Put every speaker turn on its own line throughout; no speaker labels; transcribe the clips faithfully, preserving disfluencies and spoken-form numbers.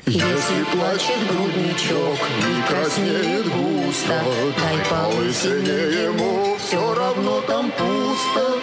Если плачет грудничок, не краснеет густо, дай полысине ему, все равно там пусто.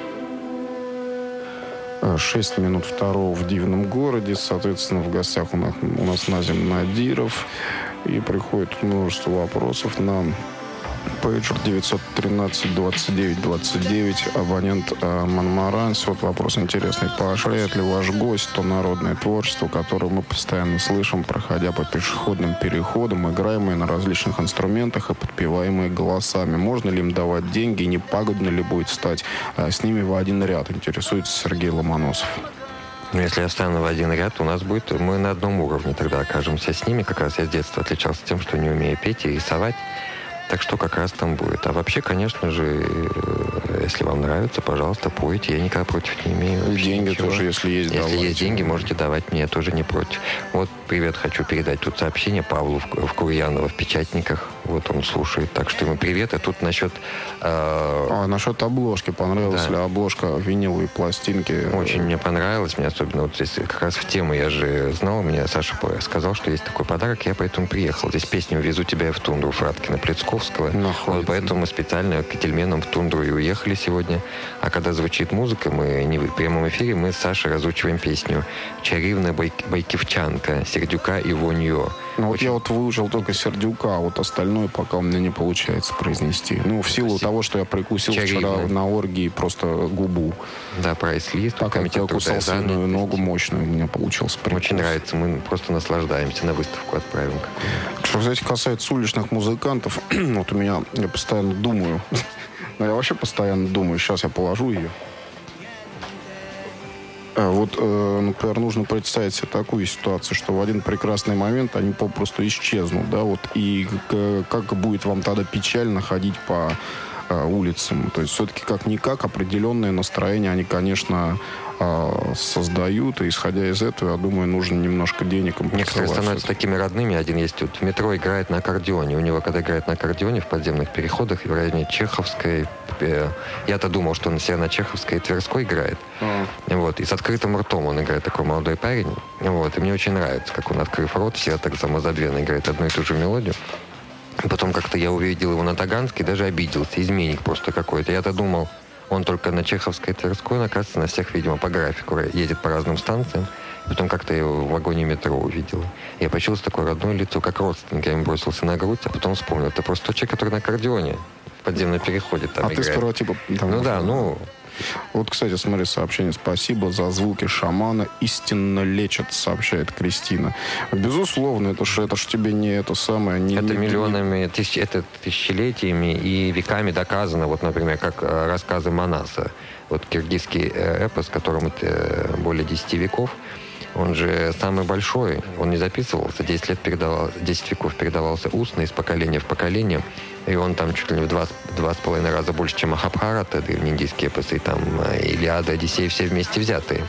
Шесть минут второго в дивном городе. Соответственно, в гостях у нас, у нас Назим Надиров. И приходит множество вопросов на пейджер девятьсот тринадцать двадцать девять двадцать девять. Абонент э, Монмаранс. Вот вопрос интересный. Поощряет ли ваш гость то народное творчество, которое мы постоянно слышим, проходя по пешеходным переходам, играемые на различных инструментах и подпеваемые голосами? Можно ли им давать деньги? Не пагубно ли будет стать э, с ними в один ряд? Интересуется Сергей Ломоносов.
Ну, если я встану в один ряд, у нас будет... Мы на одном уровне тогда окажемся с ними. Как раз я с детства отличался тем, что не умею петь и рисовать. Так что как раз там будет. А вообще, конечно же, если вам нравится, пожалуйста, пойте. Я никогда против не имею.
И деньги
ничего.
тоже, если есть,
Если
давайте.
есть деньги, можете давать мне, я тоже не против. Вот привет хочу передать. Тут сообщение Павлу в, в Курьяново в Печатниках. Вот он слушает. Так что ему привет. И тут насчет... Э...
А, насчет обложки. Понравилась да. ли обложка виниловой пластинки?
Очень мне понравилось. Мне особенно вот здесь как раз в тему я же знал. Мне Саша сказал, что есть такой подарок. Я поэтому приехал. Здесь песню «Везу тебя в тундру» Фраткина, Плецков. Вот поэтому мы специально к Кительменам в тундру и уехали сегодня. А когда звучит музыка, мы не в прямом эфире, мы с Сашей разучиваем песню «Чаривна байкивчанка» Сердюка и Воньо.
Ну,
Очень...
вот я вот выучил только Сердюка, а вот остальное пока у меня не получается произнести. Ну, в силу Спасибо. того, что я прикусил Чаривна. вчера на оргии просто губу.
Да, прайс-лист.
Так как я кусал сильную ногу мощную, у меня получился прикус.
Очень нравится, мы просто наслаждаемся, на выставку отправим.
Что, кстати, касается уличных музыкантов, вот у меня, я постоянно думаю, ну, я вообще постоянно думаю, сейчас я положу ее. Вот, э, например, нужно представить себе такую ситуацию, что в один прекрасный момент они попросту исчезнут, да, вот, и к, как будет вам тогда печально ходить по э, улицам. То есть все-таки как-никак определенное настроение они, конечно, э, создают, и исходя из этого, я думаю, нужно немножко денег им
Некоторые становятся такими родными. Один есть вот в метро играет на аккордеоне. У него, когда играет на аккордеоне в подземных переходах, в районе Чеховской, я-то думал, что он себя на Чеховской и Тверской играет. Mm. Вот. И с открытым ртом он играет, такой молодой парень. Вот. И мне очень нравится, как он, открыв рот, все так самозабвенно играет одну и ту же мелодию. Потом как-то я увидел его на Таганской, даже обиделся. Изменник просто какой-то. Я-то думал, он только на Чеховской и Тверской, он, оказывается, на всех, видимо, по графику едет по разным станциям. Потом как-то я его в вагоне метро увидел. Я почувствовал такое родное лицо, как родственник. Я ему бросился на грудь, а потом вспомнил. Это просто тот человек, который на аккордеоне в подземном переходе там
а
играет.
ты сперва типа... Там,
ну да, ну...
Вот, кстати, смотри, сообщение. Спасибо за звуки шамана. Истинно лечат, сообщает Кристина. Безусловно, это ж, это ж тебе не это самое... Не,
это
не,
миллионами,
не...
Тысяч, это тысячелетиями и веками доказано. Вот, например, как рассказы Манаса. Вот киргизский эпос, которому более десяти веков. Он же самый большой, он не записывался, десять лет передавал, десять веков передавался устно из поколения в поколение, и он там чуть ли не в два, два с половиной раза больше, чем Махабхарата, древнеиндийские эпосы, и там Илиада, Одиссея, все вместе взятые.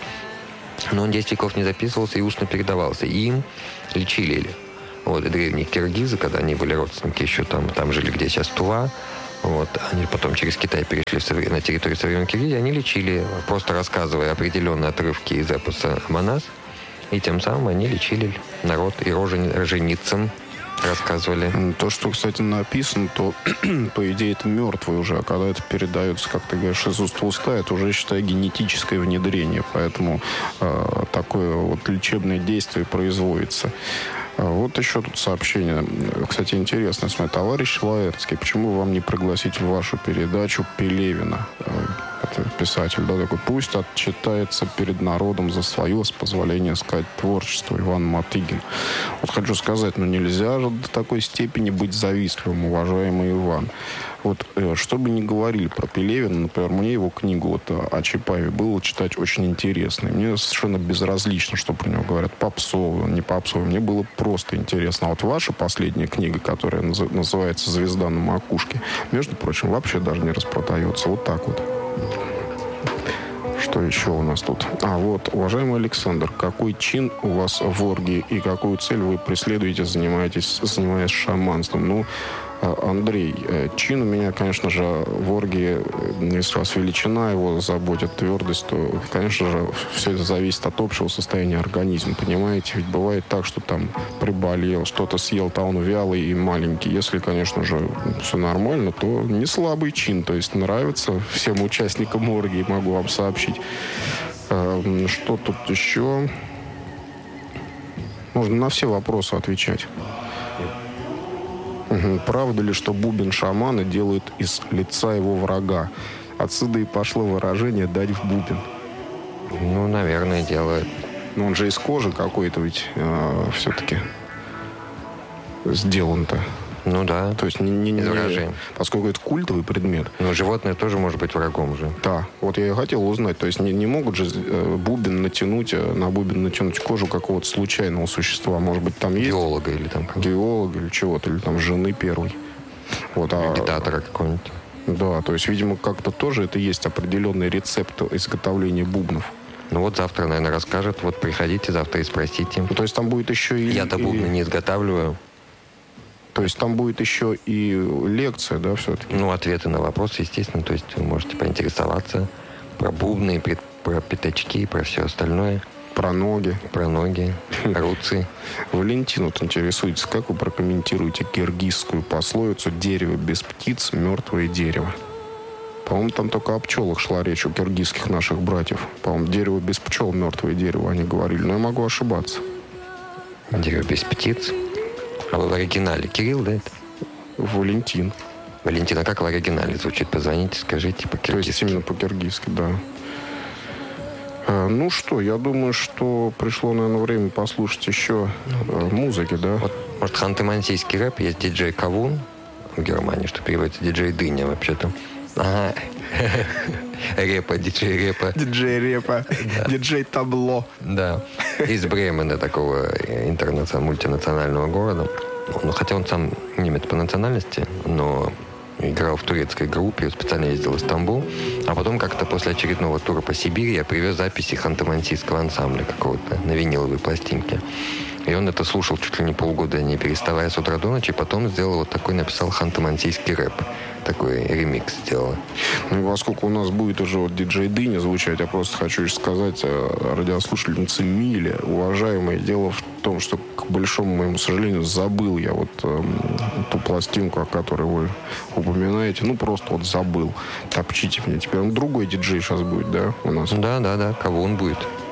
Но он десять веков не записывался и устно передавался, и им лечили. Вот, и древние киргизы, когда они были родственники еще там, там жили, где сейчас Тува, вот, они потом через Китай перешли на территорию современной Киргизии, они лечили, просто рассказывая определенные отрывки из эпоса Манас. И тем самым они лечили народ и роженицам рассказывали.
То, что, кстати, написано, то, по идее, это мертвый уже. А когда это передается, как ты говоришь, из уст в уста, это уже, считай, генетическое внедрение. Поэтому э, такое вот лечебное действие производится. Вот еще тут сообщение. Кстати, интересно. Смотри, товарищ Лаэртский, почему вам не пригласить в вашу передачу Пелевина? Это писатель, да, такой. Пусть отчитается перед народом за свое, с позволения сказать, творчество. Иван Матыгин. Вот хочу сказать, ну нельзя же до такой степени быть завистливым, уважаемый Иван. Вот, что бы ни говорили про Пелевина, например, мне его книгу вот, о Чапаеве было читать очень интересно. И мне совершенно безразлично, что про него говорят. Попсовый, не попсовый. Мне было просто интересно. А вот ваша последняя книга, которая называется «Звезда на макушке», между прочим, вообще даже не распродается. Вот так вот. Что еще у нас тут? А, вот, уважаемый Александр, какой чин у вас в оргии и какую цель вы преследуете, занимаетесь, занимаясь шаманством? Ну, Андрей, чин у меня, конечно же, в орге, если у вас величина его заботит, твердость, то, конечно же, все это зависит от общего состояния организма, понимаете? Ведь бывает так, что там приболел, что-то съел, то он вялый и маленький. Если, конечно же, все нормально, то не слабый чин, то есть нравится всем участникам оргии, могу вам сообщить. Что тут еще? Можно на все вопросы отвечать. Угу. Правда ли, что бубен шамана делают из лица его врага? Отсюда и пошло выражение «дать в бубен».
Ну, наверное, делают.
Но он же из кожи какой-то ведь э, все-таки сделан-то.
Ну да.
То есть не, не, не, поскольку это культовый предмет.
Но животное тоже может быть врагом же.
Да. Вот я и хотел узнать. То есть не, не могут же э, бубен натянуть, э, на бубен натянуть кожу какого-то случайного существа. Может быть, там есть...
Геолога или там...
Геолога или чего-то. Или там жены первой. Вот, а...
Агитатора какого-нибудь.
Да, то есть, видимо, как-то тоже это есть определенный рецепт изготовления бубнов.
Ну вот завтра, наверное, расскажет. Вот приходите завтра и спросите.
Ну, то есть там будет еще и...
Я-то бубны и... не изготавливаю.
То есть там будет еще и лекция, да, все-таки?
Ну, ответы на вопросы, естественно. То есть вы можете поинтересоваться про бубны, про пятачки, про все остальное.
Про ноги.
Про ноги, руцы.
Валентин вот интересуется, как вы прокомментируете киргизскую пословицу «дерево без птиц, мертвое дерево»? По-моему, там только о пчелах шла речь у киргизских наших братьев. По-моему, дерево без пчел, мертвое дерево, они говорили. Но я могу ошибаться.
Дерево без птиц? А вы в оригинале? Кирилл, да, это?
Валентин.
Валентин, а как в оригинале звучит? Позвоните, скажите по-киргизски.
То есть именно по-киргизски, да. А, ну что, я думаю, что пришло, наверное, время послушать еще ну, музыки, да?
Вот, может, ханты-мансийский рэп? Есть диджей Кавун в Германии, что переводится диджей Дыня, вообще-то. Ага. Репа, диджей Репа.
Диджей Репа, диджей Табло.
Да. Из Бремена, такого интернационального, мультинационального города. Ну, хотя он сам немец по национальности, но играл в турецкой группе, специально ездил в Стамбул. А потом как-то после очередного тура по Сибири я привез записи ханты-мансийского ансамбля какого-то на виниловой пластинке. И он это слушал чуть ли не полгода, не переставая с утра до ночи. Потом сделал вот такой, написал ханты-мансийский рэп. Такой ремикс сделал.
Ну, поскольку у нас будет уже вот диджей Дыня звучать, я просто хочу сказать радиослушательнице Миле, уважаемое, дело в том, что, к большому моему сожалению, забыл я вот э, ту пластинку, о которой вы упоминаете. Ну, просто вот забыл. Топчите меня. Теперь он другой диджей сейчас будет, да, у нас?
Да, да, да. Кого он будет?